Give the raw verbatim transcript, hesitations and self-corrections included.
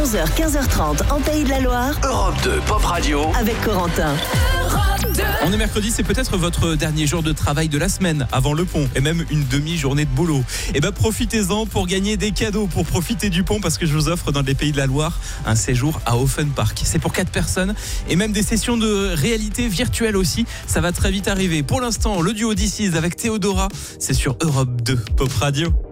onze heures quinze heures trente en Pays de la Loire. Europe deux Pop Radio Avec Corentin. On est mercredi, c'est peut-être votre dernier jour de travail de la semaine avant le pont et même une demi-journée de boulot. Et ben profitez-en pour gagner des cadeaux, pour profiter du pont, parce que je vous offre dans les Pays de la Loire un séjour à Offenpark. C'est pour quatre personnes et même des sessions de réalité virtuelle aussi. Ça va très vite arriver. Pour l'instant, le duo This Is avec Théodora, c'est sur Europe deux Pop Radio.